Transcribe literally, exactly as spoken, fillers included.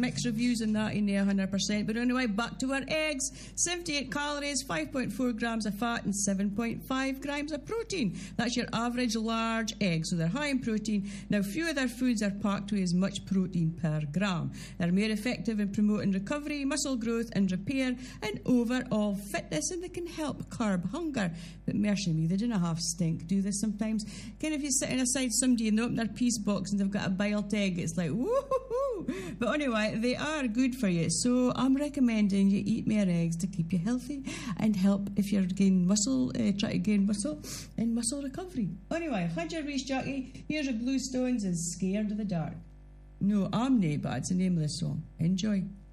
mixed reviews on that in there, one hundred percent. But anyway, back to our eggs. seventy-eight calories, five point four grams of fat, and seven point five grams of protein. That's your average large egg, so they're high in protein. Now, few of their foods are packed with as much protein per gram. They're more effective in promoting recovery, muscle growth and repair, and overall fitness, and they can help curb hunger. But mercy me, they don't half stink, do they sometimes? Kind of if you're sitting aside somebody and they open their piece box and they've got a boiled egg, it's like, woohoo! But anyway, they are good for you, so I'm recommending you eat more eggs to keep you healthy and help if you're gaining muscle, uh, try to gain muscle and muscle recovery. Anyway, Hodger Reese Jackie, here's a Blue Stones and Scared of the Dark. No, I'm nae, but it's the name of the song. Enjoy.